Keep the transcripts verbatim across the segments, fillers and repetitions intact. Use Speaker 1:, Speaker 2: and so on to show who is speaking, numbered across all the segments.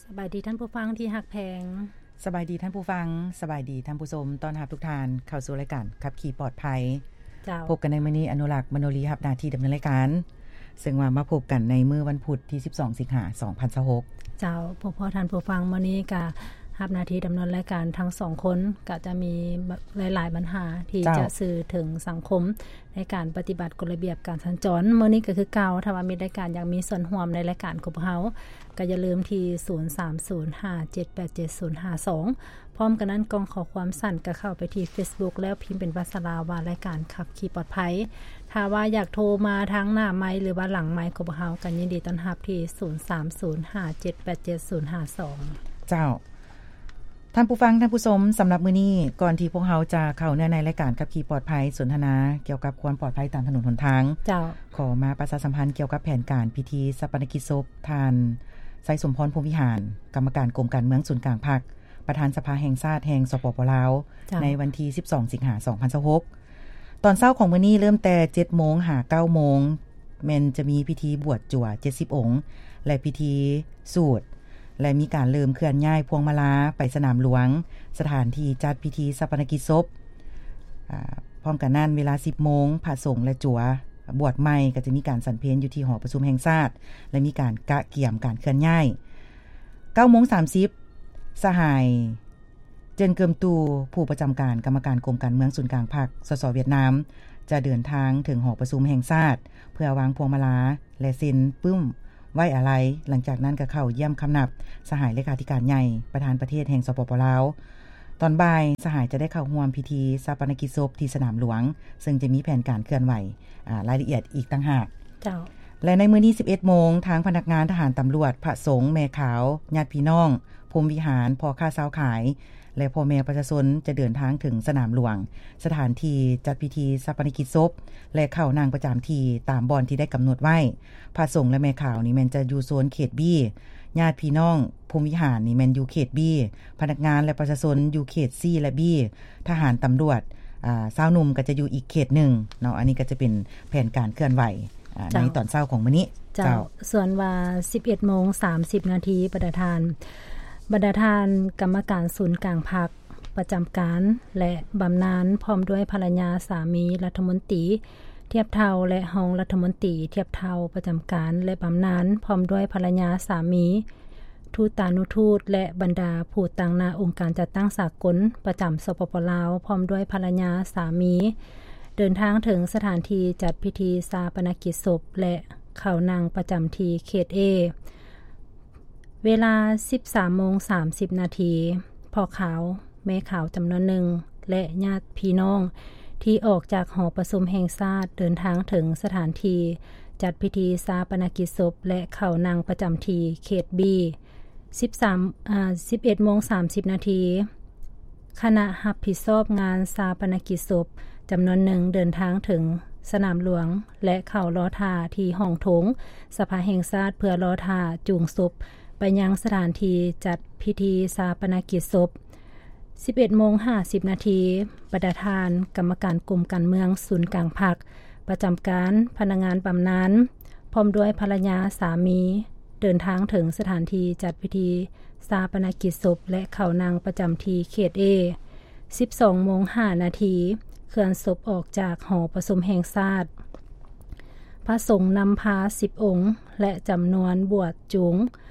Speaker 1: สบายดีท่านผู้ฟังที่ฮักแพง
Speaker 2: สบายดีท่านผู้ฟังสบายดีท่านผู้ชมต้อนรับทุกท่านเข้าสู่รายการขับขี่ปลอดภัยพบกันในมื้อนี้อนุรักษ์มโนรีรับหน้าที่ดำเนินรายการซึ่งว่ามาพบกันในมื้อวันพุธที่สิบสองสิงหาคมสองพันยี่สิบหก
Speaker 1: เจ้าพบพ่อท่านผู้ฟังมื้อนี้ก็รับหน้าที่ดำเนินรายการทั้งสองคนก็จะมีหลายๆปัญหาที่จะสื่อถึงสังคมในการปฏิบัติกฎระเบียบการสัญจรมื้อนี้ก็คือเก่าถ้าว่ามีรายการอยากมีส่วนร่วมในรายการของพวกเฮาก็อย่าลืมที่ศูนย์ สาม ศูนย์ ห้า เจ็ด แปด เจ็ด ศูนย์ ห้า สองพร้อมกันนั้นกองขอความสั่นก็เข้าไปที่ Facebook แล้วพิมพ์เป็นภาษาลาวว่ารายการขับขี่ปลอดภัยถ้าว่าอยากโทรมาทางหน้าไมค์หรือว่าหลังไมค์ของพวกเฮากันยินดีต้อนรับที่ศูนย์ สาม ศูนย์ ห้า เจ็ด แปด เจ็ด ศูนย์ ห้า สอง
Speaker 2: เจ้าท่านผู้ฟังท่านผู้ชมสำหรับมื้อนี้ก่อนที่พวกเฮาจะเข้าเนื้อในรายการขับขี่ปลอดภัยสนทนาเกี่ยวกับความปลอดภัยตามถนนหนทาง
Speaker 1: เจ้า
Speaker 2: ขอมาประชาสัมพันธ์เกี่ยวกับแผนการพิธีสัปนกิจศพท่านไสสมพรพรหมวิหารกรรมการกรมการเมืองศูนย์กลางภาคประธานสภาแห่งชาติแห่งสปป.ลาวในวันที่สิบสองสิงหาคมสองพันยี่สิบหกตอนเช้าของมื้อนี้เริ่มแต่ เจ็ดโมง หา เก้าโมงแม่นจะมีพิธีบวชจั่วเจ็ดสิบองค์และพิธีสูตรและมีการเริ่มเคลื่อนย้ายพวงมาลาไปสนามหลวงสถานที่จัดพิธีสัปนกิจศพพร้อมกันนั้นเวลา สิบโมงพระสงฆ์และจั่วบวชใหม่ก็จะมีการสันเพลอยู่ที่หอประชุมแห่งชาติและมีการกะเกี่ยมการเคลื่อนย้าย เก้าโมงสามสิบ สหายเจินเกิมตูผู้ประจำการกรรมการกรมการเมืองศูนย์กลางภาคสสเวียดนามจะเดินทางถึงหอประชุมแห่งชาติเพื่อวางพวงมาลาและเซ็นปึ้มไว้อาลัยหลังจากนั้นก็เข้าเยี่ยมคำนับสหายเลขาธิการใหญ่ประธานประเทศแห่งสปป.ลาวตอนบ่ายสหายจะได้เข้าร่วมพิธีสัปนกิจศพที่สนามหลวงซึ่งจะมีแผนการเคลื่อนไหวรายละเอียดอีกต่างหาก
Speaker 1: เจ้า
Speaker 2: และในมื้อนี้ สิบเอ็ดโมงทางพนักงานทหารตำรวจพระสงฆ์แม่ขาวญาติพี่น้องพรหมวิหารพ่อค้าชาวขายและพ่อแม่ประชาชนจะเดินทางถึงสนามหลวงสถานที่จัดพิธีสัปนกิจศพและเข้านางประจำที่ตามบอนที่ได้กำหนดไว้พระสงฆ์และแม่ขาวนี่แม่นจะอยู่โซนเขต B ญาติพี่น้องพรหมวิหารนี่แม่นอยู่เขต B พนักงานและประชาชนอยู่เขต C และ B ทหารตำรวจอ่าสาวหนุ่มก็จะอยู่อีกเขตหนึ่งเนาะอันนี้ก็จะเป็นแผนการเคลื่อนไหวในตอนเช้าของมื้อนี้
Speaker 1: เจ้าส่วนว่า สิบเอ็ดโมงสามสิบ นาทีประธานบรรดาทานกรรมการศูนย์กลางภาคประจำการและบำนาญพร้อมด้วยภรรยาสามีรัฐมนตรีเทียบเท่าและรองรัฐมนตรีเทียบเท่าประจำการและบำนาญพร้อมด้วยภรรยาสามีทูตานุทูตและบรรดาผู้ต่างหน้าองค์การจัดตั้งสากลประจำสปป.ลาวพร้อมด้วยภรรยาสามีเดินทางถึงสถานที่จัดพิธีชาปนกิจศพและเข้านั่งประจำที่เขต A เวลา สิบสามโมงสามสิบ นาทีพ่อขาวแม่ขาวจำนวนหนึ่งและญาติพี่น้องที่ออกจากหอประชุมแห่งชาติเดินทางถึงสถานที่จัดพิธีชาปนกิจศพและเข้านั่งประจำที่เขต B สิบสามอ่า สิบเอ็ดโมงสามสิบ นาทีคณะรับผิดชอบงานชาปนกิจศพจำนวนหนึ่งเดินทางถึงสนามหลวงและเข้ารอท่าที่ห้องโถงสภาแห่งชาติเพื่อรอท่าจูงศพไปยังสถานที่จัดพิธีชาปนกิจศพ สิบเอ็ดโมงห้าสิบ นาทีประธานกรรมการกรมการเมืองศูนย์กลางภาคประจำการพนักงานบำนาญพร้อมด้วยภรรยาสามีเดินทางถึงสถานที่จัดพิธีชาปนกิจศพและเข้านั่งประจำที่เขต A สิบสองโมงห้า นาทีเคลื่อนศพออกจากหอประชุมแห่งชาติพระสงฆ์นำพาสิบองค์และจำนวนบวชจูง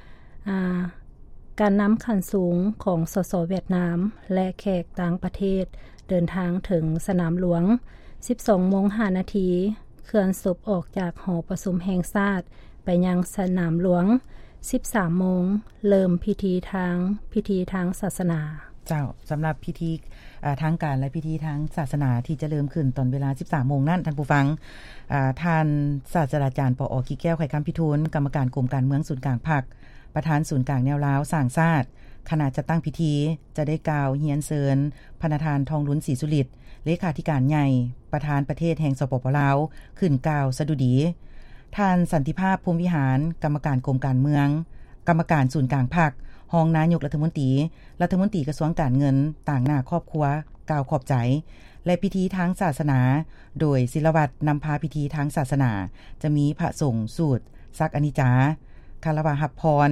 Speaker 1: การนำขันสูงของสสเวียดนามและแขกต่างประเทศเดินทางถึงสนามหลวง สิบสองโมงห้า นาทีเคลื่อนศพออกจากหอประชุมแห่งชาติไปยังสนามหลวง สิบสามโมงเริ่มพิธีทางพิธีทางศาสนา
Speaker 2: เจ้าสำหรับพิธีทางการและพิธีทางศาสนาที่จะเริ่มขึ้นตอนเวลา สิบสามโมงนั้นท่านผู้ฟังท่านศาสตราจารย์ปอ.กิแก้วไข่คำพิทูลกรรมการกรมการเมืองศูนย์กลางภาคประธานศูนย์กลางแนวลาวสร้างชาติขณะจะตั้งพิธีจะได้กล่าวเฮียนเซินพระประธานทองลุ้นศรีสุฤทธิ์เลขาธิการใหญ่ประธานประเทศแห่งสปป.ลาวขึ้นกล่าวสดุดีท่านสันติภาพพรหมวิหารกรรมการกรมการเมืองกรรมการศูนย์กลางภาครองนายกรัฐมนตรีรัฐมนตรีกระทรวงการเงินต่างหน้าครอบครัวกล่าวขอบใจและพิธีทางศาสนาโดยศิลวัตรนำพาพิธีทางศาสนาจะมีพระสงฆ์สูตรซักอนิจจาคารวะหับพร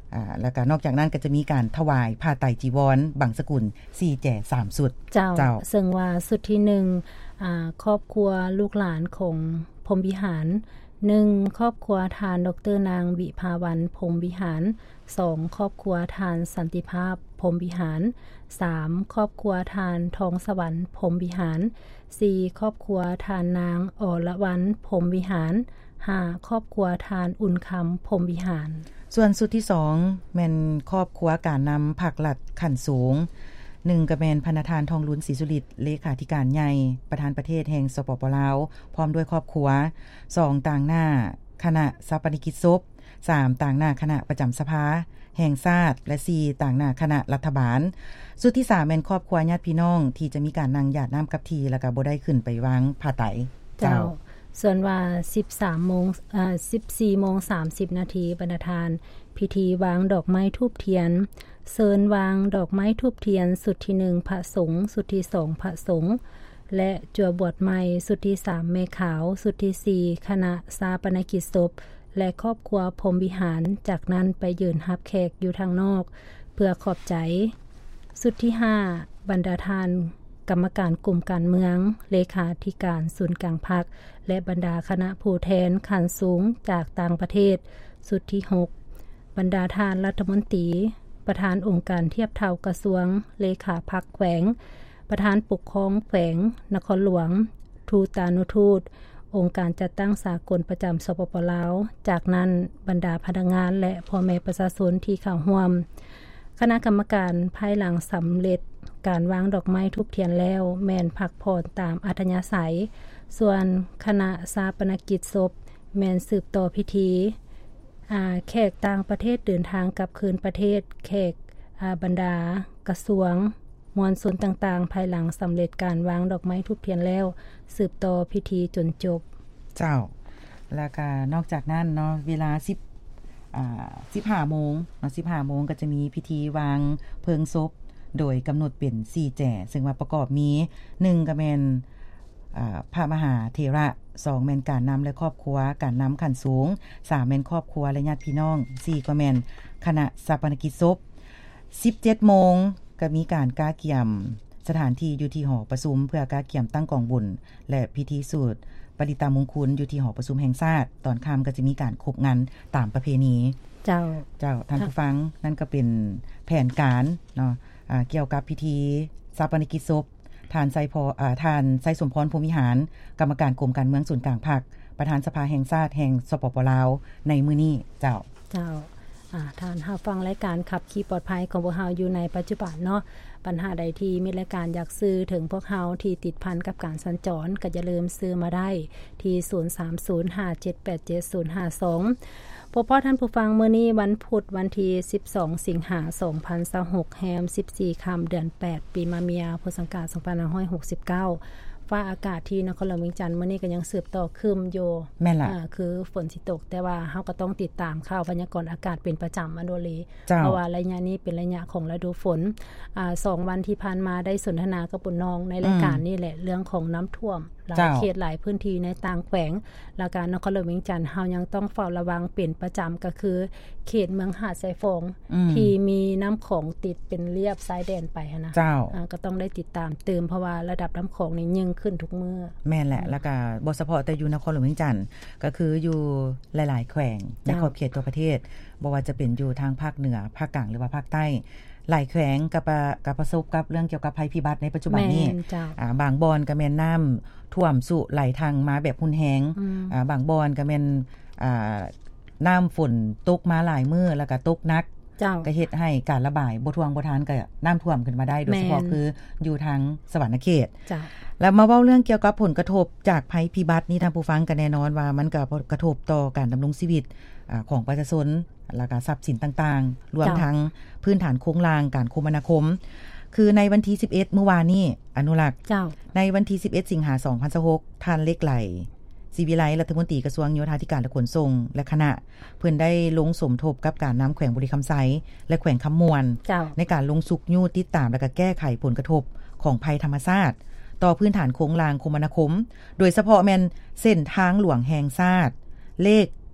Speaker 2: อ่าแล้วก็นอกจากนั้นก็จะมีการถวายผ้าไตรจีวรบังสกุลสี่แจ่สามสุด
Speaker 1: เจ้าเจ้าซึ่งว่าสุดที่หนึ่งอ่าครอบครัวลูกหลานของพรหมวิหารหนึ่งครอบครัวทานดรนางวิภาวันพรหมวิหารสองครอบครัวทานสันติภาพพรหมวิหารสามครอบครัวทานทองสวรรค์พรหมวิหารสี่ครอบครัวทานนางอรวรรณพรหมวิหารห้าครอบครัวทานอุ่นคำพรหมวิหาร
Speaker 2: ส่วนสุดที่สองแม่นครอบครัวการนำผักหลัดขั้นสูงหนึ่งก็แม่นพนธานทองลุ้นศรีสุริตเลขาธิการใหญ่ประธานประเทศแห่งสปป.ลาวพร้อมด้วยครอบครัวสองต่างหน้าคณะสถาปนิกศพสามต่างหน้าคณะประจำสภาแห่งชาติและสี่ต่างหน้าคณะรัฐบาลสุดที่สามแม่นครอบครัวญาติพี่น้องที่จะมีการนั่งหยาดน้ำกับทีแล้วก็บ่ได้ขึ้นไปวางผ้าไตรเจ้า
Speaker 1: ส่วนว่า สิบสามโมงอ่า สิบสี่โมงสามสิบ นาทีบรรณาทานพิธีวางดอกไม้ธูปเทียนเชิญวางดอกไม้ธูปเทียนสุดที่หนึ่งพระสงฆ์สุดที่สองพระสงฆ์และจั่วบวชใหม่สุดที่สามแม่ขาวสุดที่สี่คณะสาปนกิจศพและครอบครัวพรหมวิหารจากนั้นไปยืนรับแขกอยู่ทางนอกเพื่อขอบใจสุดที่ห้าบรรดาทานกรรมการกลุ่มการเมืองเลขาธิการศูนย์กลางพรรคและบรรดาคณะผู้แทนขั้นสูงจากต่างประเทศสุดที่หกบรรดาทานรัฐมนตรีประธานองค์การเทียบเท่ากระทรวงเลขาพรรคแขวงประธานปกครองแขวงนครหลวงทูตานุทูตองค์การจัดตั้งสากลประจำสปป.ลาวจากนั้นบรรดาพนักงานและพ่อแม่ประชาชนที่เข้าร่วมคณะกรรมการภายหลังสำเร็จการวางดอกไม้ทุบเทียนแล้วแม่นพักผ่อนตามอัธยาศัยส่วนคณะสาปนกิจศพแม่นสืบต่อพิธีอ่าแขกต่างประเทศเดินทางกลับคืนประเทศแขกอ่าบรรดากระทรวงมวลชนต่างๆภายหลังสำเร็จการวางดอกไม้ทุบเทียนแล้วสืบต่อพิธีจนจบ
Speaker 2: เจ้าแล้วก็นอกจากนั้นเนาะเวลาสิบอ่า สิบห้าโมงเนาะ สิบห้าโมงก็จะมีพิธีวางเพลิงศพโดยกำหนดเป็นสี่แจ่ซึ่งว่าประกอบมีหนึ่งก็แม่นอ่าพระมหาเถระสองแม่นการนำและครอบครัวการนำขั้นสูงสามแม่นครอบครัวและญาติพี่น้องสี่ก็แม่นคณะสถาปนกิจศพ สิบเจ็ดโมงก็มีการก้าเกี่ยมสถานที่อยู่ที่หอประชุมเพื่อก้าเกี่ยมตั้งกองบุญและพิธีสูตรปริตามงคลอยู่ที่หอประชุมแห่งชาติตอนค่ำก็จะมีการคบงานตามประเพณี
Speaker 1: เจ้า
Speaker 2: เจ้าท่านผู้ฟังนั่นก็เป็นแผนการเนาะอ่าเกี่ยวกับพิธีสถาปนกิจศพทานไซพออ่าทานไซสมพรพรหมวิหารกรรมการกรมการเมืองศูนย์กลางภาคประธานสภาแห่งชาติแห่งสปป.ลาวในมื้อนี้เจ้า
Speaker 1: เจ้าอ่าท่านรับฟังรายการขับขี่ปลอดภัยของพวกเฮาอยู่ในปัจจุบันเนาะปัญหาใดที่มีรายการอยากซื้อถึงพวกเฮาที่ติดพันกับการสัญจรก็อย่าลืมซื้อมาได้ที่ศูนย์ สาม ศูนย์ ห้า เจ็ด แปด เจ็ด ศูนย์ ห้า สองพบพ่อท่านผู้ฟังมื้อนี้วันพุธวันที่สิบสองสิงหาคมสองพันยี่สิบหกแฮมสิบสี่ค่ำเดือนแปดปีมะเมียพุทธศักราชสองพันห้าร้อยหกสิบเก้าฟ้าอากาศที่นครหลวงเวียงจันทน์มื้อนี้ก็ยังสืบต่อครึ้มอยู่
Speaker 2: แม่นล่ะ
Speaker 1: อ่าคือฝนสิตกแต่ว่าเฮาก็ต้องติดตามข่าวพยากรณ์อากาศเป็นประจำอันโดลีเพราะว่าระยะนี้เป็นระยะของฤดูฝนอ่าสองวันที่ผ่านมาได้สนทนากับปุ่นน้องในรายการนี่แหละเรื่องของน้ำท่วมหลายเขตหลายพื้นที่ในต่างแขวงและการนครหลวงเวียงจันทน์เฮายังต้องเฝ้าระวังเป็นประจำก็คือเขตเมืองหาดทรายฟองที่มีน้ำของติดเป็นเรียบชายแดนไปนะ
Speaker 2: เจ้า
Speaker 1: ก็ต้องได้ติดตามเติมเพราะว่าระดับน้ำของนี่ยิ่งขึ้นทุกมื้อ
Speaker 2: แม่นแหละแล้วก็บ่เฉพาะแต่อยู่นครหลวงเวียงจันทน์ก็คืออยู่หลายๆแขวงในขอบเขตตัวประเทศบ่ว่าจะเป็นอยู่ทางภาคเหนือภาคกลางหรือว่าภาคใต้หลายแขวงกับกับประสบกับเรื่องเกี่ยวกับภัยพิบัติในปัจจุบันนี้อ่าบางบอนก็แม่นน้ำท่วมสุไหลทางมาแบบรุนแรงอ่าบางบอนก็แม่นอ่าน้ำฝนตกมาหลายมื้อแล้วก็ตกหนักก็เฮ็ดให้การระบายบ่ท่วงบ่ทันก็น้ำท่วมขึ้นมาได้โดยเฉพาะคืออยู่ทางสวรรณเขตแล้วมาเว้าเรื่องเกี่ยวกับผลกระทบจากภัยพิบัตินี่ท่านผู้ฟังก็แน่นอนว่ามันก็กระทบต่อการดำรงชีวิตอ่าของประชาชนและก็ทรัพย์สินต่างๆรวมทั้งพื้นฐานโครงสร้างการคมนาคมคือในวันที่สิบเอ็ดเมื่อวานนี้อนุรักษ์ในวันที่สิบเอ็ดสิงหาคมสองพันยี่สิบหกท่านเล็กไหลศิวิไลรัฐมนตรีกระทรวงโยธาธิการและขนส่งและคณะเพิ่นได้ลงสมทบกับการนำแขวงบุรีคำไซและแขวงคำมวลในการลงสุกยูติดตามและก็แก้ไขผลกระทบของภัยธรรมชาติต่อพื้นฐานโครงสร้างคมนาคมโดยเฉพาะแม่นเส้นทางหลวงแห่งชาติเลข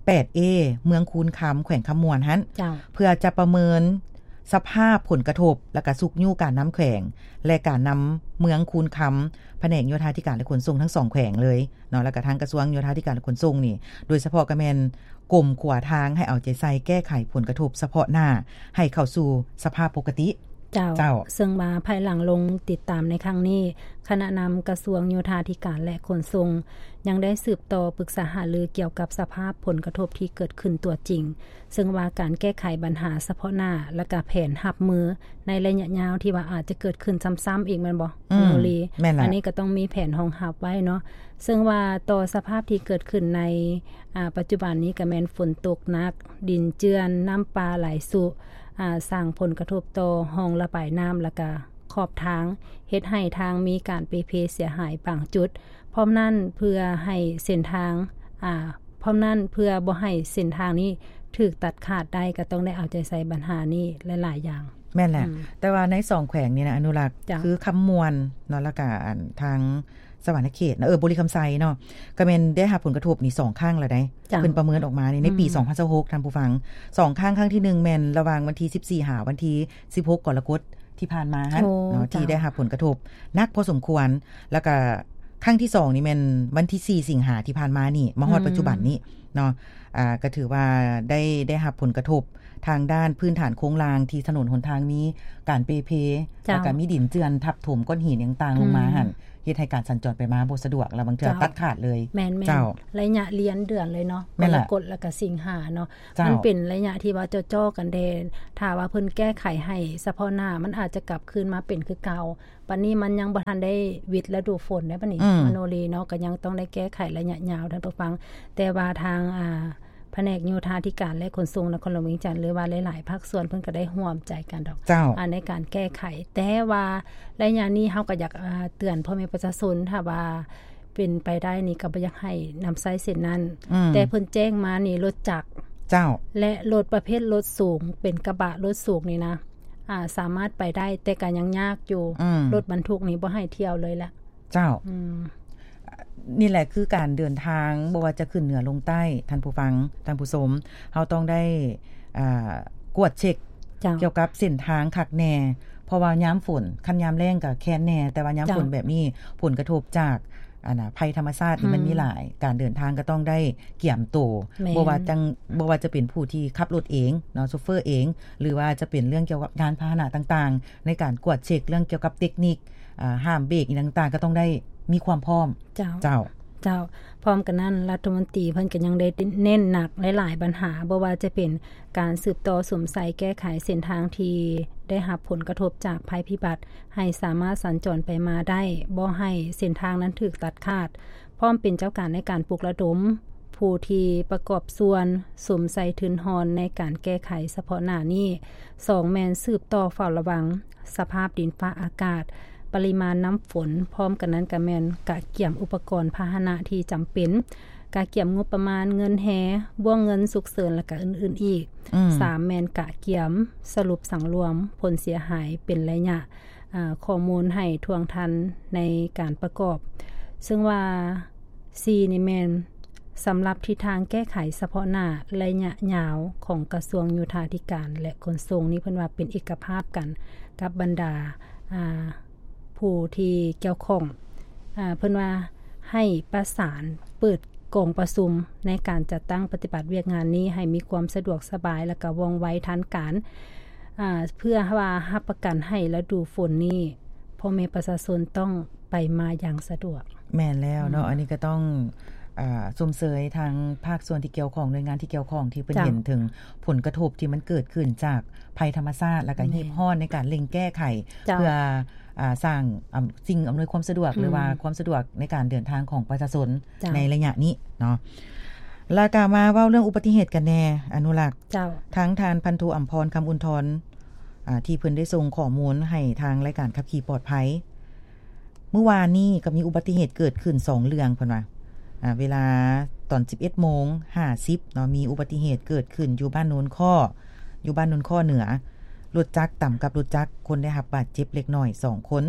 Speaker 2: แปดเอ เมืองคูนคำแขวงคำมวนหั่นเพื่อจะประเมินสภาพผลกระทบและก็สุกยู่การน้ำแขวงและการนำเมืองคูนคำแผนกโยธาธิการและขนส่งทั้งสองแขวงเลยเนาะแล้วก็ทางกระทรวงโยธาธิการและขนส่งนี่โดยเฉพาะก็แม่นกรมขวาทางให้เอาใจใส่แก้ไขผลกระทบเฉพาะหน้าให้เข้าสู่สภาพปกติ
Speaker 1: เจ้าเจ้าซึ่งมาภายหลังลงติดตามในครั้งนี้คณะนำกระทรวงโยธาธิการและขนส่งยังได้สืบต่อปรึกษาหารือเกี่ยวกับสภาพผลกระทบที่เกิดขึ้นตัวจริงซึ่งว่าการแก้ไขปัญหาเฉพาะหน้าและก็แผนรับมือในระยะยาวที่ว่าอาจจะเกิดขึ้นซ้ำๆอีกแม่นบ่โนลีอันนี้ก็ต้องมีแผนรองรับไว้เนาะซึ่งว่าต่อสภาพที่เกิดขึ้นในอ่าปัจจุบันนี้ก็แม่นฝนตกหนักดินเจือนน้ำปลาไหลสุอ่าสร้างผลกระทบต่อห้องระบายน้ำและก็ขอบทางเฮ็ดให้ทางมีการเปเพเสียหายบางจุดพร้อมนั้นเพื่อให้เส้นทางอ่าพร้อมนั้นเพื่อบ่ให้เส้นทางนี้ถูกตัดขาดได้ก็ต้องได้เอาใจใส่ปัญหานี้หลายๆอย่าง
Speaker 2: แม่นแหละแต่ว่าในสองแขวงนี่นะอนุรักษ์คือคำมวลเนาะแล้วก็ทางสวรรณเขตเออบุรีคำไซเนาะก็แม่นได้รับผลกระทบนี่สองข้างแล้วได้เพิ่นประเมินออกมานี่ในปีสองพันสิบหกท่านผู้ฟังสองข้างข้างที่หนึ่งแม่นระหว่างวันที่สิบสี่หาวันที่สิบหกกรกฎาคมที่ผ่านมาฮะเนาะที่ได้รับผลกระทบหนักพอสมควรแล้วก็ข้างที่สองนี่แม่นวันที่สี่สิงหาที่ผ่านมานี่มาฮอดปัจจุบันนี้เนาะอ่าก็ถือว่าได้ได้รับผลกระทบทางด้านพื้นฐานโค้งลางที่ถนนหนทางมีการเปเพแล้วก็มีดินเจือนทับถมก้อนหินต่างๆลงมาหั่นเฮ็ดให้การสัญจรไปมาบ่สะดวกแล้วบางเทื่อตัดขาดเลย
Speaker 1: แม่นๆระยะเรียนเดือนเลยเนาะกรกฎแล้วก็สิงหาเนาะมันเป็นระยะที่ว่าจ้อๆกันเดนถ้าว่าเพิ่นแก้ไขให้เฉพาะหน้ามันอาจจะกลับคืนมาเป็นคือเก่าปานนี้มันยังบ่ทันได้วิทย์ฤดูฝนได้ปานนี้มโนรีเนาะก็ยังต้องได้แก้ไขระยะยาวท่านผู้ฟังแต่ว่าทางอ่าแผนกโยธาธิการและขนส่งนครหลวงเวียงจันทน์หรือว่าหลายๆภาคส่วนเพิ่นก็ได้ร่วมใจกันดอกอ่าในการแก้ไขแต่ว่าระยะนี้เฮาก็อยากอ่าเตือนพ่อแม่ประชาชนถ้าว่าเป็นไปได้นี่ก็บ่อยากให้นําใช้เส้นนั้นแต่เพิ่นแจ้งมานี่รถจักร
Speaker 2: เจ้า
Speaker 1: และรถประเภทรถสูงเป็นกระบะรถสูงนี่นะอ่าสามารถไปได้แต่ก็ยังยากอยู่รถบรรทุกนี่บ่ให้เที่ยวเลยแหละ
Speaker 2: เจ้าอืมนี่แหละคือการเดินทางบ่ว่าจะขึ้นเหนือลงใต้ท่านผู้ฟังท่านผู้ชมเฮาต้องได้อ่ากวดเช็คเกี่ยวกับเส้นทางคักแน่เพราะว่ายามฝนคันยามแล้งก็แค้นแน่แต่ว่ายามฝนแบบนี้ผลกระทบจากอันน่ะภัยธรรมชาติที่มันมีหลายการเดินทางก็ต้องได้เกี่ยมโตบ่ว่าจังบ่ว่าจะเป็นผู้ที่ขับรถเองเนาะโชเฟอร์เองหรือว่าจะเป็นเรื่องเกี่ยวกับงานพาหนะต่างๆในการกวดเช็คเรื่องเกี่ยวกับเทคนิคอ่าห้ามเบรกอีกต่างๆก็ต้องได้มีความพร้อม
Speaker 1: เจ้า
Speaker 2: เจ้า
Speaker 1: เจ้าพร้อมกันนั้นรัฐมนตรีเพิ่นก็ยังได้เน้นหนักหลายๆปัญหาบ่ว่าจะเป็นการสืบต่อสมใสแก้ไขเส้นทางที่ได้รับผลกระทบจากภัยพิบัติให้สามารถสัญจรไปมาได้บ่ให้เส้นทางนั้นถูกตัดขาดพร้อมเป็นเจ้าการในการปลุกระดมผู้ที่ประกอบส่วนสมใสทืนฮอนในการแก้ไขเฉพาะหน้านี้สองแม่นสืบต่อเฝ้าระวังสภาพดินฟ้าอากาศปริมาณน้ำฝนพร้อมกันนั้นก็แม่นกะเกี่ยมอุปกรณ์พาหนะที่จำเป็นกะเกี่ยมงบประมาณเงินแฮบ่วงเงินสุกเสริญและก็อื่นๆอีกสามแม่นกะเกี่ยมสรุปสังรวมผลเสียหายเป็นระยะอ่าข้อมูลให้ทวงทันในการประกอบซึ่งว่าสี่นี่แม่นสำหรับทิศทางแก้ไขเฉพาะหน้าระยะยาวของกระทรวงโยธาธิการและขนส่งนี้เพิ่นว่าเป็นเอกภาพกันกับบรรดาอ่าผู้ที่เกี่ยวข้องอ่าเพิ่นว่าให้ประสานเปิดกองประชุมในการจัดตั้งปฏิบัติเวียกงานนี้ให้มีความสะดวกสบายและก็ว่องไวทันการอ่าเพื่อว่ารับประกันให้ฤดูฝนนี้พ่อแม่ประชาชนต้องไปมาอย่างสะดวก
Speaker 2: แม่นแล้วเนาะอันนี้ก็ต้องอ่าสมเสยทางภาคส่วนที่เกี่ยวข้องหน่วยงานที่เกี่ยวข้องที่เพิ่นเห็นถึงผลกระทบที่มันเกิดขึ้นจากภัยธรรมชาติและก็หีบฮ้อนในการเร่งแก้ไขเพื่ออ่าสร้างสิ่งอำนวยความสะดวกหรือว่าความสะดวกในการเดินทางของประชาชนในระยะนี้เนาะแล้วก็มาเว้าเรื่องอุบัติเหตุกันแน่อนุรักษ์ทั้งทานพันโทอัมพรคำอุนทรอ่าที่เพิ่นได้ส่งข้อมูลให้ทางรายการขับขี่ปลอดภัยเมื่อวานนี้ก็มีอุบัติเหตุเกิดขึ้นสองเรื่องเพิ่นว่าอ่าเวลาตอน สิบเอ็ดโมงห้าสิบ เนาะมีอุบัติเหตุเกิดขึ้นอยู่บ้านโนนข้ออยู่บ้านโนนข้อเหนือรถจักรต่ำกับรถจักรคนได้รับบาดเจ็บเล็กน้อยสองคน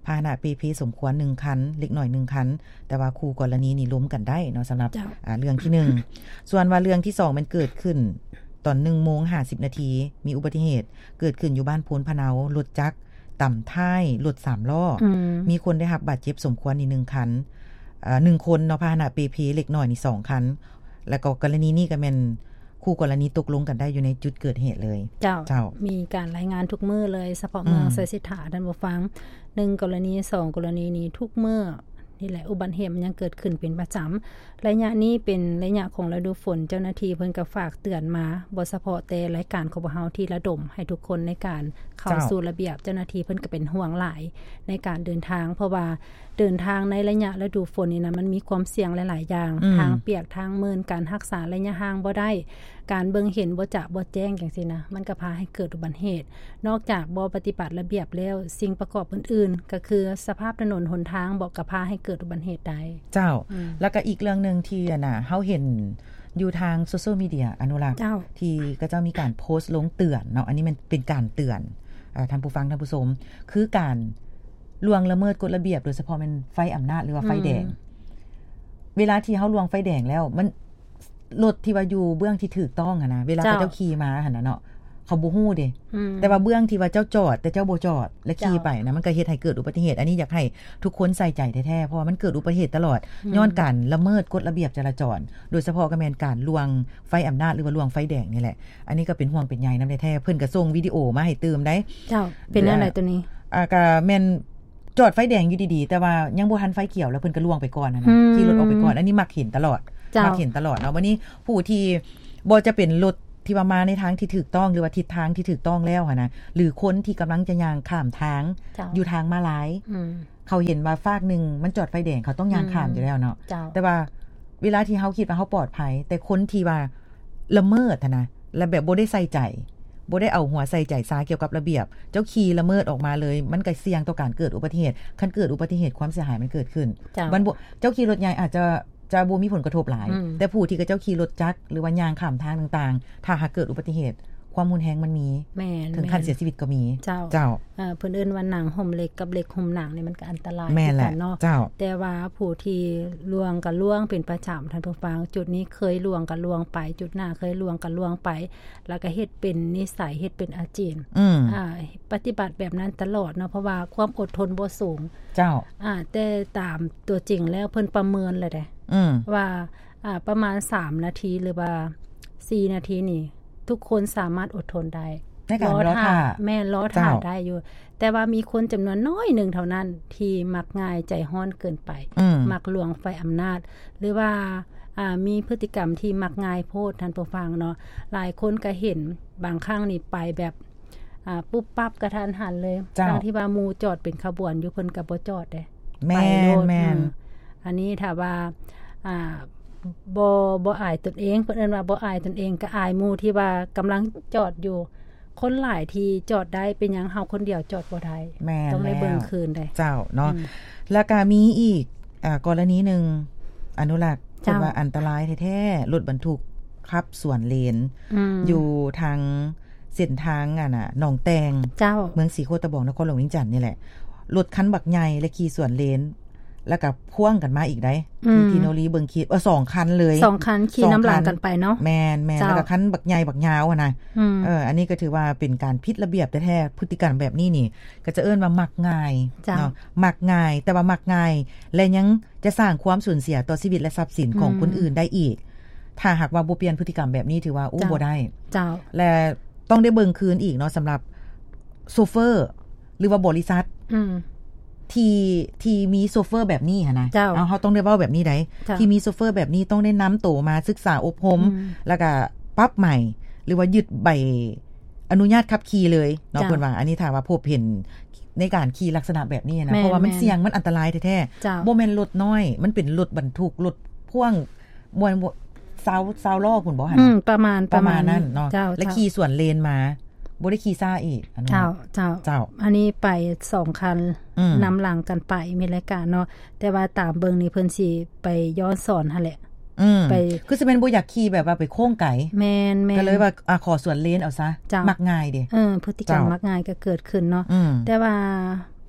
Speaker 2: พาหนะ พี พี สมควรหนึ่งคันเล็กน้อยหนึ่งคันแต่ว่าคู่กรณีนี่ล้มกันได้เนาะสำหรับอ่าเรื่องที่หนึ่ง ส่วนว่าเรื่องที่สองมันเกิดขึ้นตอน หนึ่งโมงห้าสิบ นาทีมีอุบัติเหตุเกิดขึ้นอยู่บ้านโพนพะเนารถจักรต่ำท้ายรถสามล้อมมีคนได้รับบาดเจ็บสมควรนี่หนึ่งคันอ่าหนึ่งคนเนาะพาหนะ พี พี เล็กน้อยนี่สองคันแล้วก็กรณีนี้ก็แม่นคู่กรณีตกลงกันได้อยู่ในจุดเกิดเหตุเลย
Speaker 1: เจ้าเจ้ามีการรายงานทุกมื้อเลยเฉพาะเมืองไซสิทธาท่านผู้ฟังหนึ่งกรณีสองกรณีนี้ทุกมื้อนี่แหละอุบัติเหตุมันยังเกิดขึ้นเป็นประจำระยะนี้เป็นระยะของฤดูฝนเจ้าหน้าที่เพิ่นก็ฝากเตือนมาบ่เฉพาะแต่รายการของเฮาที่ระดมให้ทุกคนในการเข้าสู่ระเบียบเจ้าหน้าที่เพิ่นก็เป็นห่วงหลายในการเดินทางเพราะว่าเดินทางในระยะฤดูฝนนี่นะมันมีความเสี่ยงหลายๆอย่างทางเปียกทางมืนการรักษาระยะห่างบ่ได้การเบิ่งเห็นบ่จะบ่แจ้งจังซี่นะมันก็พาให้เกิดอุบัติเหตุนอกจากบ่ปฏิบัติระเบียบแล้วสิ่งประกอบอื่นๆก็คือสภาพถนนหนทางบ่ก็พาให้เกิดอุบัติเหตุได้
Speaker 2: เจ้าแล้วก็อีกเรื่องนึงที่น่ะเฮาเห็นอยู่ทางโซเชียลมีเดียอนุรักษ์ที่ก็จะมีการโพสต์ลงเตือนเนาะอันนี้มันเป็นการเตือนอ่าท่านผู้ฟังท่านผู้ชมคือการล่วงละเมิดกฎระเบียบโดยเฉพาะเป็นไฟอำนาจหรือว่าไฟแดงเวลาที่เฮาล่วงไฟแดงแล้วมันรถที่ว่าอยู่เบื้องที่ถูกต้องอ่ะนะเวลาเจ้าขี่มาหั่นน่ะเนาะเขาบ่ฮู้เด้แต่ว่าเบื้องที่ว่าเจ้าจอดแต่เจ้าบ่จอดและขี่ไปนะมันก็เฮ็ดให้เกิดอุบัติเหตุอันนี้อยากให้ทุกคนใส่ใจแท้ๆเพราะว่ามันเกิดอุบัติเหตุตลอดย้อนการละเมิดกฎระเบียบจราจรโดยเฉพาะก็แม่นการล่วงไฟอำนาจหรือว่าล่วงไฟแดงนี่แหละอันนี้ก็เป็นห่วงเป็นใยนำแท้ๆเพิ่นก็ส่งวิดีโอมาให้เติมได้
Speaker 1: เจ้าเป็นอะไรตัวนี้
Speaker 2: อ่าก็แม่นจอดไฟแดงอยู่ดีๆแต่ว่ายังบ่ทันไฟเขียวแล้วเพิ่นก็ล่วงไปก่อนนะขี่รถออกไปก่อนอันนี้มักเห็นตลอดมักเห็นตลอดเนาะวันนี้ผู้ที่บ่จะเป็นรถที่ว่ามาในทางที่ถูกต้องหรือว่าทิศทางที่ถูกต้องแล้วค่ะนะหรือคนที่กำลังจะย่างข้ามทางอยู่ทางม้าลายเขาเห็นว่าฟากนึงมันจอดไฟแดงเขาต้องย่างข้ามอยู่แล้วเนาะแต่ว่าเวลาที่เฮาคิดว่าเฮาปลอดภัยแต่คนที่ว่าละเมิดนะและแบบบ่ได้ใส่ใจบ่ได้เอาหัวใส่ใจซาเกี่ยวกับระเบียบเจ้าขี่ละเมิดออกมาเลยมันก็เสี่ยงต่อการเกิดอุบัติเหตุคันเกิดอุบัติเหตุความเสียหายมันเกิดขึ้นมันบ่เจ้าขี่รถใหญ่อาจจะจะบ่มีผลกระทบหลายแต่ผู้ที่กับเจ้าขี่รถจักรหรือว่ายางข้ามทางต่างๆถ้าหากเกิดอุบัติเหตุความรุนแรงมันมีถึงขั้นเสียชีวิตก็มี
Speaker 1: เจ้าเจ้าเอ่อเพิ่นเอิ้นว่าหนังห่มเหล็กกับเหล็กห่มหนังนี่มันก็อันตราย
Speaker 2: กันเนาะ
Speaker 1: แต่ว่าผู้ที่ลวงก็ล่วงเป็นประจำท่านผู้ฟังจุดนี้เคยลวงก็ลวงไปจุดหน้าเคยลวงก็ลวงไปแล้วก็เฮ็ดเป็นนิสัยเฮ็ดเป็นอาชีพอ่าปฏิบัติแบบนั้นตลอดเนาะเพราะว่าความอดทนบ่สูง
Speaker 2: เจ้า
Speaker 1: อ่าแต่ตามตัวจริงแล้วเพิ่นประเมินเลยเด้ว่าอ่าประมาณสามนาทีหรือว่าสี่นาทีนี่ทุกคนสามารถอดทนได้
Speaker 2: รอท่า
Speaker 1: แม่ล้อท่าได้อยู่แต่ว่ามีคนจำนวนน้อยหนึ่งเท่านั้นที่มักง่ายใจห้อนเกินไปมักลวงไฟอำนาจหรือว่าอ่ามีพฤติกรรมที่มักง่ายโพดท่านผู้ฟังเนาะหลายคนก็เห็นบางครั้งนี่ไปแบบอ่าปุ๊บปั๊บกระทันหันเลยทั้งที่ว่าหมู่จอดเป็นขบวนอยู่เพิ่นก็บ่จอดเด้
Speaker 2: แม่นแม่น
Speaker 1: อันนี้ถ้าว่าอ่าบ่บ่อายตนเองเพิ่นเอิ้นว่าบ่อายตนเองก็อายหมู่ที่ว่ากำลังจอดอยู่คนหลายที่จอดได้เป็นหยังเฮาคนเดียวจอดบ่ได้ต้องได้เบิ่งคืนได้
Speaker 2: เจ้าเนาะแล้วก็มีอีกอ่ากรณีนึงอนุรักษ์เพิ่นว่าอันตรายแท้ๆรถบรรทุกขับสวนเลนอยู่ทางเส้นทางอ่ะน่ะหนองแตงเมืองศรีโคตะบองนครหลวงเวียงจันทน์นี่แหละรถคันบักใหญ่และขี่สวนเลนแล้วก็พ่วงกันมาอีกได้ที่ทีโนรีเบิ่งคิดเออสองคันเลย
Speaker 1: สองคันขี่น้ำหลังกันไปเนาะ
Speaker 2: แม่นๆแล้วก็คันบักใหญ่บักยาวอ่ะนะเอออันนี้ก็ถือว่าเป็นการผิดระเบียบแท้ๆพฤติกรรมแบบนี้นี่ก็จะเอิ้นว่ามักง่ายเนาะมักง่ายแต่ว่ามักง่ายและยังจะสร้างความสูญเสียต่อชีวิตและทรัพย์สินของคนอื่นได้อีกถ้าหากว่าบ่เปลี่ยนพฤติกรรมแบบนี้ถือว่าอู้บ่ได้
Speaker 1: เจ้า
Speaker 2: และต้องได้เบิ่งคืนอีกเนาะสำหรับโชเฟอร์หรือว่าบริษัทที่ที่มีโซเฟอร์แบบนี้ค่ะนะเอาเขาต้องได้เว้าแบบนี้ได้ที่มีโซเฟอร์แบบนี้ต้องได้นำโตมาศึกษาอบรมแล้วก็ปรับใหม่หรือว่ายึดใบอนุญาตขับขี่เลยเนาะเพิ่นว่าอันนี้ถ้าว่าพบเห็นในการขี่ลักษณะแบบนี้นะเพราะว่ามันเสี่ยงมันอันตรายแท้ๆบ่แม่นรถน้อยมันเป็นรถบรรทุกรถพ่วงมวยซาวซาวล้อพุ่นบ่หั่น
Speaker 1: ประมาณประมาณ
Speaker 2: นั้นเนาะแล้วขี่สวนเลนมาบ่ได้ขี่ซ่าอีกอัน
Speaker 1: นั้นเจ้าเจ้าเจ้าอันนี้ไปสองคันนำหลังกันไปมีรายการเนาะแต่ว่าตามเบิ่งนี่เพิ่นสิไปย้อนสอนหั่นแหละ
Speaker 2: ไปคือสิเป็นบ่อยากขี่แบบว่าไปโค้งไก
Speaker 1: แม่นๆ
Speaker 2: ก็เลยว่าอ่ะขอสวนเลนเอาซะมักง่ายเด้
Speaker 1: เออพฤติกรรมมักง่ายก็เกิดขึ้นเนาะแต่ว่า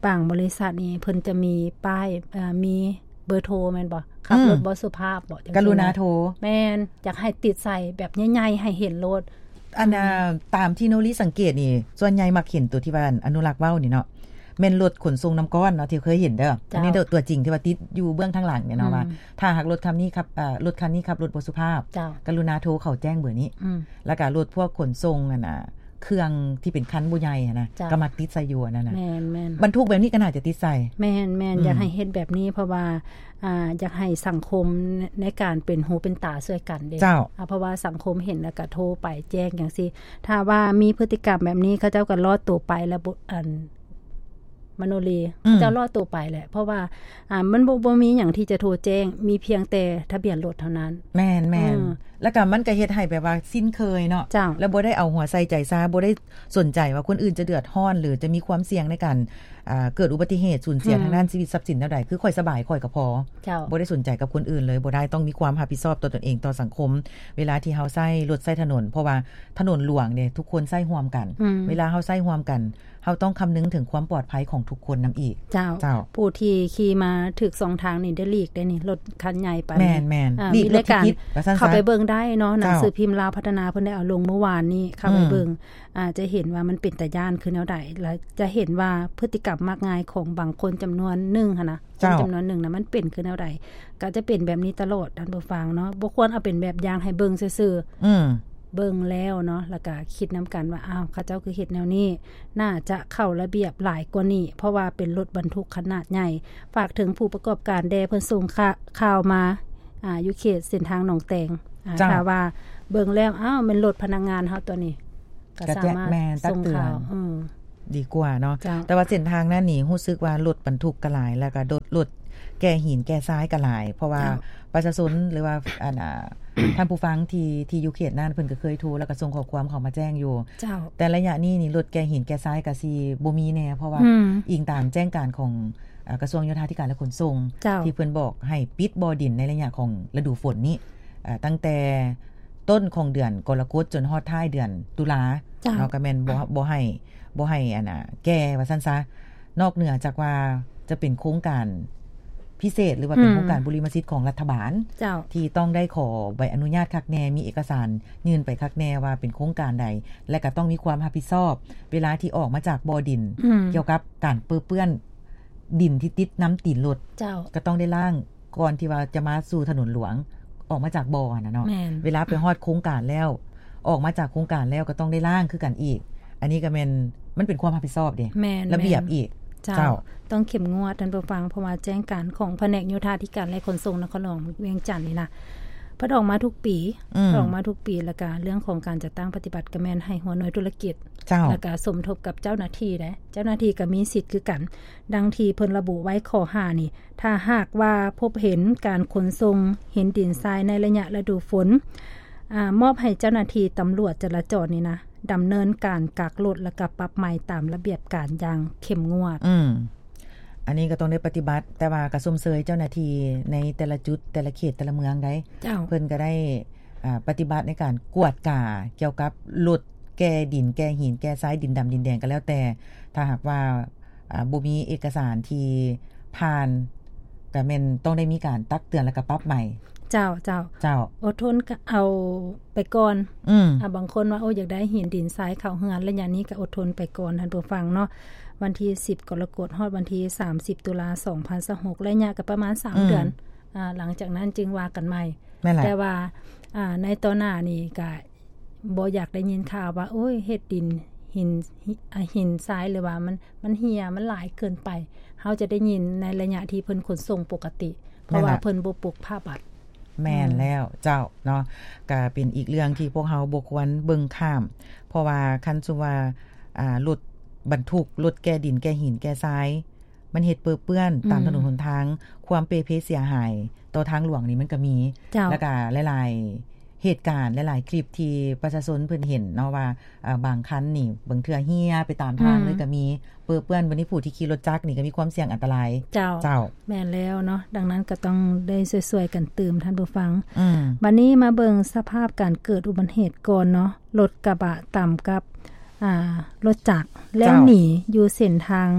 Speaker 1: บางบริษัทนี่เพิ่นจะมีป้ายเอ่อมีเบอร์โทรแม่นบ่ขับรถบ่สุภาพบ่จังซี่ก
Speaker 2: รุณาโทร
Speaker 1: แม่นอยากให้ติดใส่แบบใหญ่ๆให้เห็นรถ
Speaker 2: อันน่ะตามที่โนริสังเกตนี่ส่วนใหญ่มักเห็นตัวที่ว่าอนุรักษ์เว้านี่เนาะแม่นรถขนส่งน้ำก้อนเนาะที่เคยเห็นเด้ออันนี้ตัวจริงที่ว่าติดอยู่เบื้องทางหลังเนี่ยเนาะว่าถ้าหากรถคันนี้ครับอ่ารถคันนี้ขับรถบ่สุภาพกรุณาโทรเข้าแจ้งเบอร์นี้แล้วก็รถพวกขนส่งนั่นน่ะเครื่องที่เป็นคันบ่ใหญ่นะก็มักติดใส่อยู่นั่นน่ะ
Speaker 1: แม่น
Speaker 2: ๆบรรทุกแบบนี้ก็น่าจะติดใส่
Speaker 1: แม่นๆอยากให้เฮ็ดแบบนี้เพราะว่าอ่าอยากให้สังคมในการเป็นหูเป็นตาช่วยกันเด้อ่าเพราะว่าสังคมเห็นแล้วก็โทรไปแจ้งจังซี่ถ้าว่ามีพฤติกรรมแบบนี้เขาเจ้าก็รอดตัวไปแล้วอันมโนรีเจ้ารอดตัวไปแหละเพราะว่าอ่ามันบ่บ่มีหยังที่จะโทรแจ้งมีเพียงแต่ทะเบียนรถเท่านั้น
Speaker 2: แม่นๆแล้วก็มันก็เฮ็ดให้แบบว่าสิ้นเคยเนาะแล้วบ่ได้เอาหัวใส่ใจซาบ่ได้สนใจว่าคนอื่นจะเดือดร้อนหรือจะมีความเสี่ยงในการอ่าเกิดอุบัติเหตุสูญเสียทางด้านชีวิตทรัพย์สินแนวใดคือค่อยสบายค่อยก็พอบ่ได้สนใจกับคนอื่นเลยบ่ได้ต้องมีความรับผิดชอบต่อตนเองต่อสังคมเวลาที่เฮาใช้รถใช้ถนนเพราะว่าถนนหลวงเนี่ยทุกคนใช้ร่วมกันเวลาเฮาใช้ร่วมกันเฮาต้องคำนึงถึงความปลอดภัยของทุกคนนำอีก
Speaker 1: เจ้าเจ้าผู้ที่ขี่มาถึกสองทางนี่ได้หลีกได้นี่รถคันใหญ่ไป
Speaker 2: แม่นๆ
Speaker 1: มีรายการเข้าไปเบิ่งได้เนาะหนังสือพิมพ์ลาวพัฒนาเพิ่นได้เอาลงเมื่อวานนี้เข้าไปเบิ่งอ่าจะเห็นว่ามันเป็นตาย่านคือแนวใดแล้วจะเห็นว่าพฤติกรรมมากมายของบางคนจำนวนหนึ่งหั่นนะคนจำนวนหนึ่งนะมันเป็นคือแนวใดก็จะเป็นแบบนี้ตลอดท่านผู้ฟังเนาะบ่ควรเอาเป็นแบบอย่างให้เบิ่งซื่อๆอือเบิ่งแล้วเนาะแล้วก็คิดนํากันว่าอ้าวเขาเจ้าคือเฮ็ดแนวนี้น่าจะเข้าระเบียบหลายกว่านี้เพราะว่าเป็นรถบรรทุกขนาดใหญ่ฝากถึงผู้ประกอบการแดเพิ่นส่งข่าวมาอ่าอยู่เขตเส้นทางหนองแตงอ่าถ้าว่าเบิ่งแล้วอ้าวมันรถพนักงานเฮาตัวนี้ก็สามารถส่งข่าวอือ
Speaker 2: ดีกว่าเนาะแต่ว่าเส้นทางนั้นนี่รู้สึกว่ารถบรรทุกก็หลายแล้วก็รถแก่หินแก่ทรายก็หลายเพราะว่าประชาชนหรือว่าอันน่ะท่านผู้ฟังที่ที่อยู่เขตนั้นเพิ่นก็เคยโทรแล้วก็ส่งข้อความเข้ามาแจ้งอยู่แต่ระยะนี้นี่รถแก่หินแก่ทรายก็สิบ่มีแน่เพราะว่าอิงตามแจ้งการของกระทรวงโยธาธิการและขนส่งที่เพิ่นบอกให้ปิดบ่อดินในระยะของฤดูฝนนี้ตั้งแต่ต้นของเดือนกรกฎจนฮอดท้ายเดือนตุลาเนาะก็แม่นบ่บ่ให้บ่ให้อันน่ะแก่ว่าซั่นซะนอกเหนือจากว่าจะเป็นโครงการพิเศษหรือว่าเป็นโครงการบุริมสิทธิ์ของรัฐบาลที่ต้องได้ขอใบอนุญาตคักแน่มีเอกสารยื่นไปคักแน่ว่าเป็นโครงการใดและก็ต้องมีความรับผิดชอบเวลาที่ออกมาจากบ่อดินเกี่ยวกับการเปื้อเปื้อนดินที่ติดน้ำตีนรถก็ต้องได้ล้างก่อนที่ว่าจะมาสู่ถนนหลวงออกมาจากบ่อน่ะเนาะเวลาไปฮอดโครงการแล้วออกมาจากโครงการแล้วก็ต้องได้ล้างคือกันอีกอันนี้ก็แม่นมันเป็นความรับผิดชอบเด้ระเบียบอีก
Speaker 1: เจ้าต้องเข้มงวดท่านผู้ฟังเพราะว่าแจ้งการของแผนกโยธาธิการและขนส่งนครหลวงเวียงจันทน์นี่นะเพิ่นออกมาทุกปีออกมาทุกปีแล้วก็เรื่องของการจัดตั้งปฏิบัติก็แม่นให้หัวหน่วยธุรกิจแล้วก็สมทบกับเจ้าหน้าที่ได้เจ้าหน้าที่ก็มีสิทธิ์คือกันดังที่เพิ่นระบุไว้ข้อห้านี่ถ้าหากว่าพบเห็นการขนส่งเห็นดินทรายในระยะฤดูฝนอ่ามอบให้เจ้าหน้าที่ตำรวจจราจรนี่นะดำเนินการกักรถและก็ปรับใหม่ตามระเบียบการอย่างเข้มงวด
Speaker 2: อืมอันนี้ก็ต้องได้ปฏิบัติแต่ว่าก็สมเสยเจ้าหน้าที่ในแต่ละจุดแต่ละเขตแต่ละเมืองได้เพิ่นก็ได้อ่าปฏิบัติในการกวดกาเกี่ยวกับรถแก่ดินแก่หินแก่ทรายดินดำดินแดงก็แล้วแต่ถ้าหากว่าอ่าบ่มีเอกสารที่ผ่านก็แม่นต้องได้มีการตักเตือนแล้วก็ปรับใหม่
Speaker 1: เจ้าเจ้า
Speaker 2: เจ้า
Speaker 1: อดทนก็เอาไปก่อนอืออ่าบางคนว่าโอ้อยากได้หินดินทรายเข้าเฮือนระยะนี้ก็อดทนไปก่อนท่านผู้ฟังเนาะวันที่สิบกรกฎาคมฮอดวันที่สามสิบตุลาคมสองพันยี่สิบหกระยะก็ประมาณสามเดือนอ่าหลังจากนั้นจึงว่ากันใหม่แต่ว่าอ่าในตอนหน้านี่ก็บ่อยากได้ยินข่าวว่าโอ้ยเฮ็ดดินหินหินทรายหรือว่ามันมันเหี่ยมันหลายเกินไปเฮาจะได้ยินในระยะที่เพิ่นขนส่งปกติเพราะว่าเพิ่นบ่ปลูกผ้าบัด
Speaker 2: แม่นแล้วเจ้าเนาะก็เป็นอีกเรื่องที่พวกเฮาบ่ควรเบิ่งข้ามเพราะว่าคันสุว่าอ่ารถบรรทุกรถแก่ดินแก่หินแก่ทรายมันเฮ็ดเปื้อเปื้อนตามถนนหนทางความเปเพเสียหายต่อทางหลวงนี่มันก็มีแล้วก็หลายๆเหตุการณ์หลายๆคลิปที่ประชาชนเพิ่นเห็นเนาะว่าอ่าบางคันนี่บางเทื่อเหี่ยไปตามทางเลยก็มีเปื้อเปื้อนวันนี้ผู้ที่ขี่รถจักรนี่ก็มีความเสี่ยงอันตราย
Speaker 1: เจ้าเจ้าแม่นแล้วเนาะดังนั้นก็ต้องได้ช่วยๆกันเติมท่านผู้ฟังอือบัดนี้มาเบิ่งสภาพการเกิดอุบัติเหตุก่อนเนาะรถกระบะต่ำกับอ่ารถจักรแล้วหนีอยู่เส้นทาง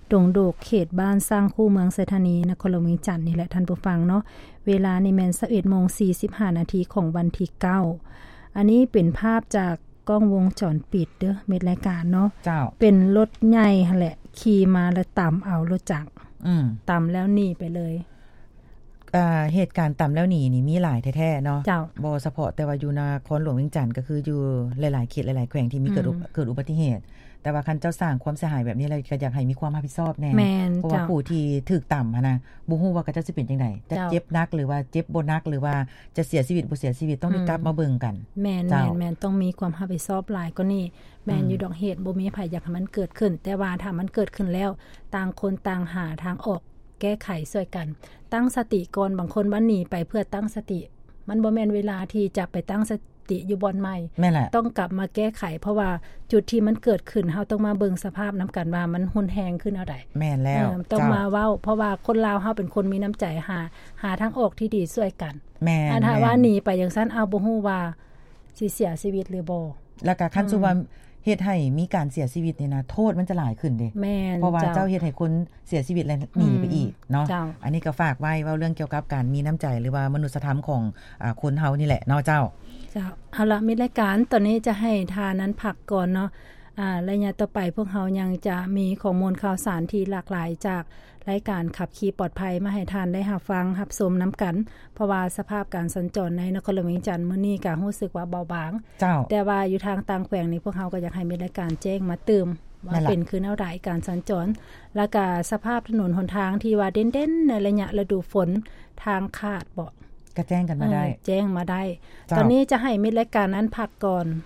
Speaker 1: ดงโดกเขตบ้านสร้างคู่เมืองไซธานีนครหลวงเวียงจันทน์นี่แหละท่านผู้ฟังเนาะเวลานี่แม่น สิบเอ็ดโมงสี่สิบห้า นาทีของวันที่เก้าอันนี้เป็นภาพจากกล้องวงจรปิดเด้อเม็ดรายการเนาะ
Speaker 2: เจ้า
Speaker 1: เป็นรถใหญ่หั่นแหละขี่มาแล้วตามเอารถจักร
Speaker 2: อืม
Speaker 1: ตามแล้วหนีไปเลย
Speaker 2: อ่าเหตุการณ์ตามแล้วหนีนี่มีหลายแท้ๆเนาะบ่เฉพาะแต่ว่าอยู่นครหลวงเวียงจันทน์ก็คืออยู่หลายๆเขตหลายๆแขวงที่มีเกิดเกิดอุบัติเหตุแต่ว่าคันเจ้าสร้างความเสียหายแบบนี้แล้วก็อยากให้มีความรับผิดชอบแน่เพราะว่าผู้ที่ถูกต่ำนะบ่ฮู้ว่าเขาจะสิเป็นจังได๋จะเจ็บหนักหรือว่าเจ็บบ่หนักหรือว่าจะเสียชีวิตบ่เสียชีวิตต้องได้กลับมาเบิ่งกัน
Speaker 1: แม่นๆๆต้องมีความรับผิดชอบหลายกว่านี้แม่นอยู่ดอกเหตุบ่มีไผอยากให้มันเกิดขึ้นแต่ว่าถ้ามันเกิดขึ้นแล้วต่างคนต่างหาทางออกแก้ไขช่วยกันตั้งสติก่อนบางคนว่าหนีไปเพื่อตั้งสติมันบ่แม่นเวลาที่จะไปตั้งสติอยู่บ่อนใหม่ต้องกลับมาแก้ไขเพราะว่าจุดที่มันเกิดขึ้นเฮาต้องมาเบิ่งสภาพน้ำกันว่ามันหุนแฮงขึ้นเอาใด
Speaker 2: แม่นแล้ว
Speaker 1: ต้องมาเว้าเพราะว่าคนลาวเฮาเป็นคนมีน้ำใจหาหาทางออกที่ดีช่วยกัน
Speaker 2: แม่น
Speaker 1: ถ้าว่าหนีไปจังซั่นเอาบ่ฮู้ว่าสิเสียชีวิตหรือบ่
Speaker 2: แล้วก็คันสุว่าเฮ็ดให้มีการเสียชีวิตนี่นะโทษมันจะหลายขึ้นเด้เพราะว่าเจ้าเฮ็ดให้คนเสียชีวิตแล้วหนีไปอีกเนาะอันนี้ก็ฝากไว้เว้าเรื่องเกี่ยวกับการมีน้ำใจหรือว่ามนุษยธรรมของอ่าคนเฮานี่แหละเนาะเจ้า
Speaker 1: เจ้าเอาล่ะมีรายการตอนนี้จะให้ทานั้นพักก่อนเนาะอ่าระยะต่อไปพวกเฮายังจะมีข้อมูลข่าวสารที่หลากหลายจากรายการขับขี่ปลอดภัยมาให้ทานได้รับฟังรับชมนํากันเพราะว่าสภาพการสัญจรในนครหลวงเวียงจันทน์มื้อนี้ก็รู้สึกว่าเบาบางแต่ว่าอยู่ทางต่างแขวงนี่พวกเฮาก็อยากให้มีรายการแจ้งมาเติมว่าเป็นคือแนวใดการสัญจรแล้วก็สภาพถนนหนทางที่ว่าเด่นๆในระยะฤดูฝนทางขาดบ่
Speaker 2: ก็แจ้งกันมาได้
Speaker 1: แจ้งมาได้ตอนนี้จะให้มีรายการนั้นพักก่อน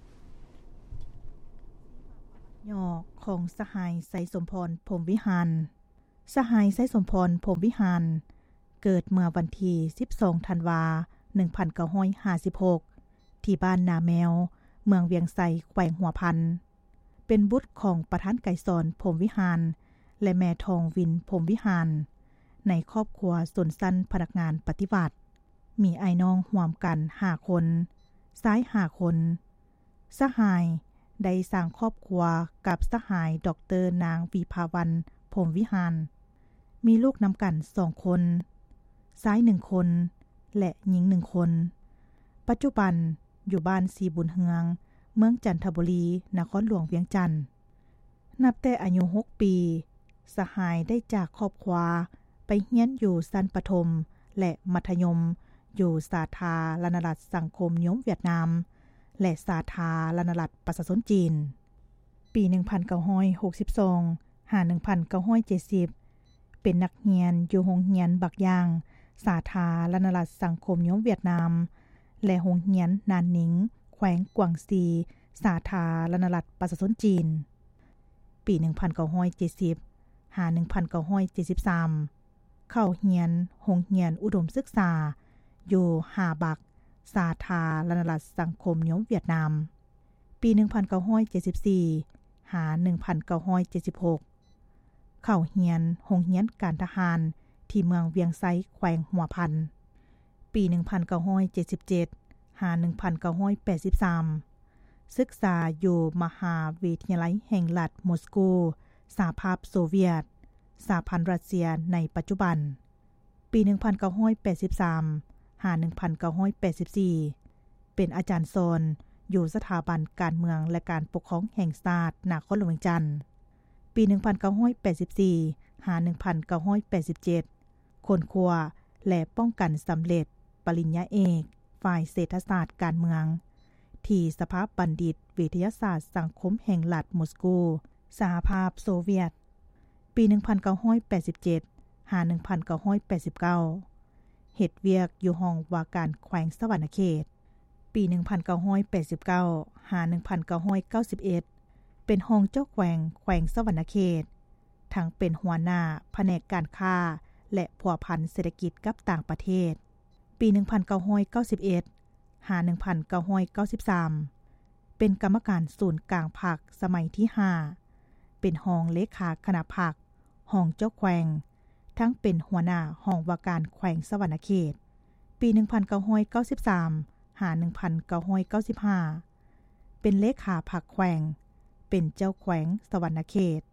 Speaker 3: ย่อของสหายไสสมพรพรหมวิหารสหายไสสมพรพรหมวิหารเกิดเมื่อวันที่สิบสองธันวาคมหนึ่งพันเก้าร้อยห้าสิบหกที่บ้านนาแมวเมืองเวียงไสแขวงหัวพันเป็นบุตรของประธานไกรสอนพรหมวิหารและแม่ทองวินพรหมวิหารในครอบครัวสนสั้นพนักงานปฏิบัติมีไอ้น้องร่วมกันห้าคนซ้ายห้าคนสหายได้สร้างครอบครัวกับสหายดร.นางวิภาวันพรหมวิหารมีลูกนํากันสองคนซ้ายหนึ่งคนและหญิงหนึ่งคนปัจจุบันอยู่บ้านสีบุญเฮืองเมืองจันทบุรีนครหลวงเวียงจันทน์นับแต่อายุหกปีสหายได้จากครอบครัวไปเรียนอยู่ชั้นประถมและมัธยมอยู่สาธารณรัฐสังคมนิยมเวียดนามและสาธารณรัฐประชาชนจีนปีหนึ่งพันเก้าร้อยหกสิบสองหาหนึ่งพันเก้าร้อยเจ็ดสิบเป็นนักเรียนอยู่โรงเรียนบักย่างสาธารณรัฐสังคมนิยมเวียดนามและโรงเรียนนานนิงแขวงกวางซีสาธารณรัฐประชาชนจีนปีหนึ่งพันเก้าร้อยเจ็ดสิบหาหนึ่งพันเก้าร้อยเจ็ดสิบสามเข้าเรียนโรงเรียนอุดมศึกษาอยู่หาบักสาธารณรัฐสังคมนิยมเวียดนามปีหนึ่งพันเก้าร้อยเจ็ดสิบสี่หาหนึ่งพันเก้าร้อยเจ็ดสิบหกเข้าเรียนโรงเรียนการทหารที่เมืองเวียงไซแขวงหัวพันปีหนึ่งพันเก้าร้อยเจ็ดสิบเจ็ดหาหนึ่งพันเก้าร้อยแปดสิบสามศึกษาอยู่มหาวิทยาลัยแห่งรัฐมอสโกสหภาพโซเวียตสหพันธ์รัสเซียในปัจจุบันปีหนึ่งพันเก้าร้อยแปดสิบสามหาหนึ่งพันเก้าร้อยแปดสิบสี่เป็นอาจารย์สอนอยู่สถาบันการเมืองและการปกครองแห่งชาตินครหลวงเวียงจันทน์ปีหนึ่งพันเก้าร้อยแปดสิบสี่หาหนึ่งพันเก้าร้อยแปดสิบเจ็ดค้นคว้าและป้องกันสำเร็จปริญญาเอกฝ่ายเศรษฐศาสตร์การเมืองที่สภาบัณฑิตวิทยาศาสตร์สังคมแห่งรัฐมอสโกสหภาพโซเวียตปีหนึ่งพันเก้าร้อยแปดสิบเจ็ดหาหนึ่งพันเก้าร้อยแปดสิบเก้าเฮ็ดเวียกอยู่ห้องว่าการแขวงสวรรณเขตปีหนึ่งพันเก้าร้อยแปดสิบเก้าหาหนึ่งพันเก้าร้อยเก้าสิบเอ็ดเป็นห้องเจ้าแขวงแขวงสวรรณเขตทั้งเป็นหัวหน้าแผนกการค้าและผัวพันเศรษฐกิจกับต่างประเทศปีหนึ่งพันเก้าร้อยเก้าสิบเอ็ดหาหนึ่งพันเก้าร้อยเก้าสิบสามเป็นกรรมการศูนย์กลางภาคสมัยที่ห้าเป็นห้องเลขาคณะภาคห้องเจ้าแขวงทั้งเป็นหัวหน้าห้องว่าการแขวงสวรรณเขตปีหนึ่งพันเก้าร้อยเก้าสิบสามหาหนึ่งพันเก้าร้อยเก้าสิบห้าเป็นเลขาภาคแขวงเป็นเจ้าแขวงสวรรณเขตป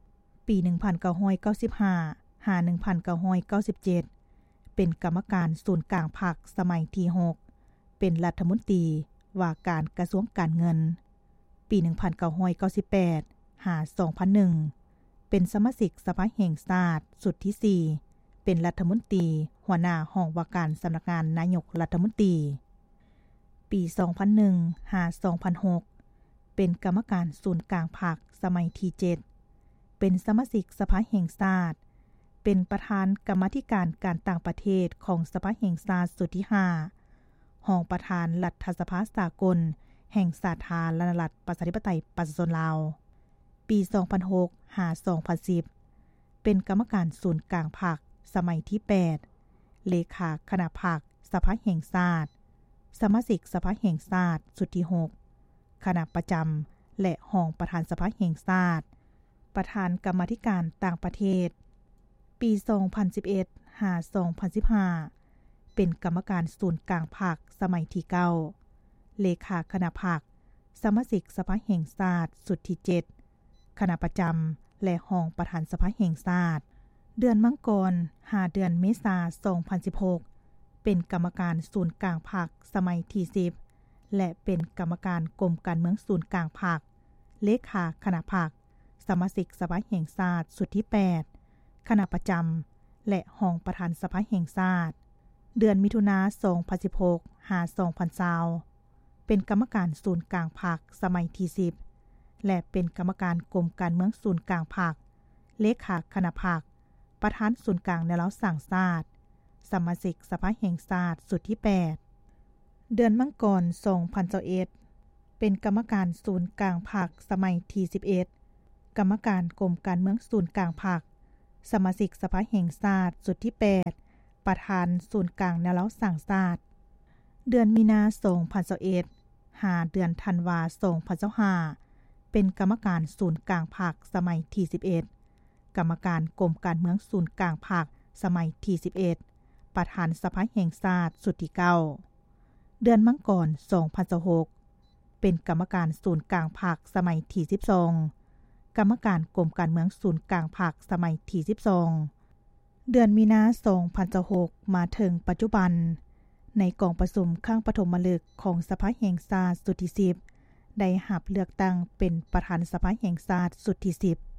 Speaker 3: ปีหนึ่งพันเก้าร้อยเก้าสิบห้าหาหนึ่งพันเก้าร้อยเก้าสิบเจ็ดเป็นกรรมการศูนย์กลางพรรคสมัยที่หกเป็นรัฐมนตรีว่าการกระทรวงการเงินปีหนึ่งพันเก้าร้อยเก้าสิบแปดหาสองพันหนึ่งเป็นสมาชิกสภาแห่งชาติสุดที่สี่เป็นรัฐมนตรีหัวหน้าห้องว่าการสำนักงานนายกรัฐมนตรีปีสองพันหนึ่งหาสองพันหกเป็นกรรมการศูนย์กลางพรรคสมัยที่เจ็ดเป็นสมาชิกสภาแห่งชาติเป็นประธานกรรมาธิการการต่างประเทศของสภาแห่งชาติสุดที่ห้ารองประธานรัฐสภาสากลแห่งสาธารณรัฐประชาธิปไตยประชาชนลาวปีสองพันหกหาสองพันสิบเป็นกรรมการศูนย์กลางพรรคสมัยที่แปดเลขาคณะพรรคสภาแห่งชาติสมาชิกสภาแห่งชาติสุดที่หกคณะประจำและรองประธานสภาแห่งชาติประธานกรรมาธิการต่างประเทศปีสองพันสิบเอ็ดหาสองพันสิบห้าเป็นกรรมการศูนย์กลางพรรคสมัยที่เก้าเลขาคณะพรรคสมาชิกสภาแห่งชาติสุดที่เจ็ดคณะประจำและรองประธานสภาแห่งชาติเดือนมังกรหาเดือนเมษายนสองพันสิบหกเป็นกรรมการศูนย์กลางพรรคสมัยที่สิบและเป็นกรรมการกรมการเมืองศูนย์กลางพรรคเลขาคณะพรรคสมาชิกสภาแห่งชาติสุดที่แปดคณะประจำและรองประธานสภาแห่งชาติเดือนมิถุนายนสองพันสิบหกหาสองพันยี่สิบเป็นกรรมการศูนย์กลางพรรคสมัยที่สิบและเป็นกรรมการกรมการเมืองศูนย์กลางพรรคเลขาคณะพรรคประธานศูนย์กลางแนวรั้วสร้างชาติสมาชิกสภาแห่งชาติสุดที่แปดเดือนมังกรสองพันยี่สิบเอ็ดเป็นกรรมการศูนย์กลางพรรคสมัยที่สิบเอ็ดกรรมการกรมการเมืองศูนย์กลางพรรคสมาชิกสภาแห่งชาติสุดที่แปดประธานศูนย์กลางแนวรั้วสร้างชาติเดือนมีนาคมสองพันยี่สิบเอ็ดหาเดือนธันวาคมสองพันยี่สิบห้าเป็นกรรมการศูนย์กลางพรรคสมัยที่สิบเอ็ดกรรมการกรมการเมืองศูนย์กลางพรรคสมัยที่สิบเอ็ดประธานสภาแห่งชาติสุดที่เก้าเดือนมังกรสองพันยี่สิบหกเป็นกรรมการศูนย์กลางพรรคสมัยที่สิบสองกรรมการกรมการเมืองศูนย์กลางพรรคสมัยที่สิบสองเดือนมีนาคมสองพันยี่สิบหกมาถึงปัจจุบันในกองประชุมครั้งปฐมฤกษ์ของสภาแห่งชาติสุดที่สิบได้รับเลือกตั้งเป็นประธานสภาแห่งชาติสุดที่สิบ